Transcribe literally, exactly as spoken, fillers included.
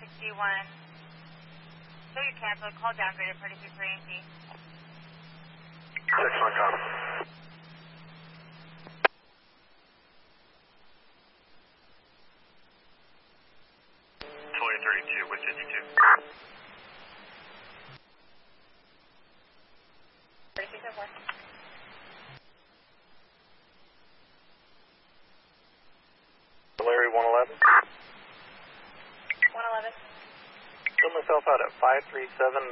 sixty-one. So you canceled. Call downgraded for thirty-three A M P. six one com. twenty thirty-two with fifty-two. thirty-six oh four. Larry one eleven. one eleven. Fill myself out at five three seven